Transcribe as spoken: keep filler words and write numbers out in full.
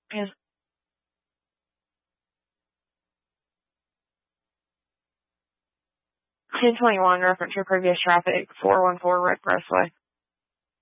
Yes. ten twenty-one, reference your previous traffic, four one four Red Crestway.